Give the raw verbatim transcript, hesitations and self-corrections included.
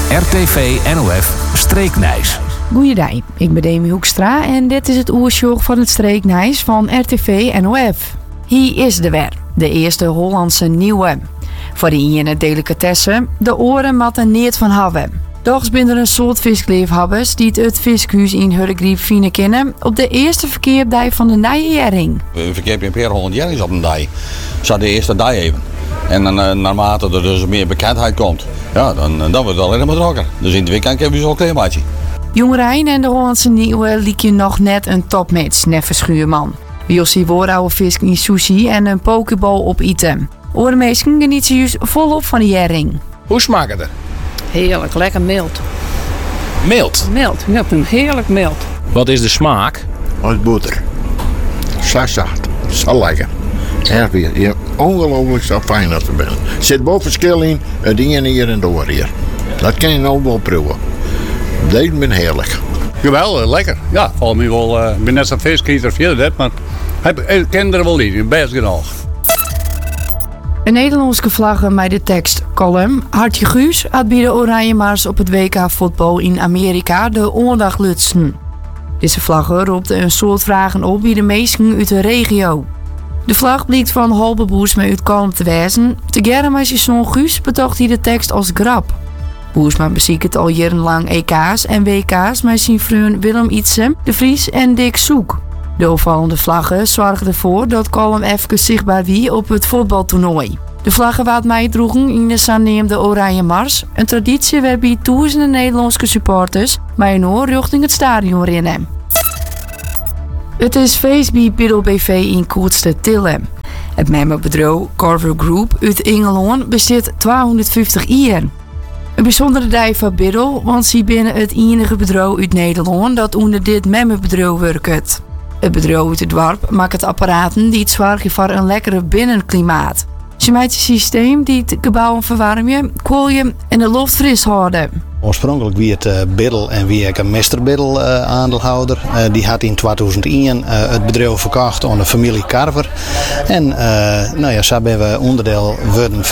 R T V N O F Streeknijs. Goeiedag, ik ben Demi Hoekstra en dit is het oersjoch van het Streeknijs van R T V N O F. Hier is de weer, de eerste Hollandse nieuwe. Voor de ene delicatesse, de oren mat er niet van hebben. Doch zijn er een soort visleefhabbers die het viskuus in Hurregriep vinden kennen op de eerste verkeerdag van de Nijjering. We verkeer per honderd jaar op een dag. Zo de eerste dag even. En dan, uh, naarmate er dus meer bekendheid komt, ja, dan, dan wordt het alleen maar drukker. Dus in het weekend hebben we zo'n klimaatje. Jongerijn en de Hollandse nieuwe liek je nog net een topmatch, neffe Schuurman. Wilsie Woordouwe vis in sushi en een pokeball op eten. Oormeesken genieten juist volop van de jering. Hoe smaakt het er? Heerlijk, lekker mild. Mild? Mild, ja, heerlijk mild. Wat is de smaak? Als boter. Zo zacht. Zo lekker. Echt weer. Ja, ongelooflijk zo fijn dat we zijn. Er zit wel verschil in het ene hier en door hier. Dat kan je nou wel proeven. Deze ben heerlijk. Geweldig, lekker. Ja, valt me wel. Ik uh, ben net zo'n viskieter of je dat, maar ik ken er wel in, best genoeg. Een Nederlandse vlaggen met de tekst column. Hartje Guus had bij de Oranje Mars op het W K voetbal in Amerika de oorlog lutsen. Deze vlaggen roept een soort vragen op bij de meesten uit de regio. De vlag blijkt van halve Boersma uit Kalm te wijzen. Tegerre met zijn zoon Guus betocht hij de tekst als grap. Boersma beziekt al jarenlang E K's en W K's met zijn vriend Willem Ietsem, De Vries en Dick Soek. De opvallende vlaggen zorgen ervoor dat Kalm even zichtbaar wie op het voetbaltoernooi. De vlaggen waard mij droegen in de zanaamde Oranje Mars, een traditie waarbij duizenden Nederlandse supporters bij een oor richting het stadion rennen. Het is feest bij Biddel B V in Koertste Tille. Het memmerbedrijf Carver Group uit Engeland bestaat tweehonderdvijftig jaar. Een bijzondere dag van Biddel, want ze binnen het enige bedrijf uit Nederland dat onder dit memmerbedrijf werkt. Het bedrijf uit het dorp maakt het apparaten die het zorgen voor een lekkere binnenklimaat. Ze maakt een systeem die het gebouw verwarmen, koelen en de lucht fris houden. Oorspronkelijk wie het uh, Biddel en wie ik een mister Biddel uh, aandeelhouder. Uh, die had in tweeduizend één uh, het bedrijf verkocht aan de familie Carver. En uh, nou ja, zo hebben we onderdeel worden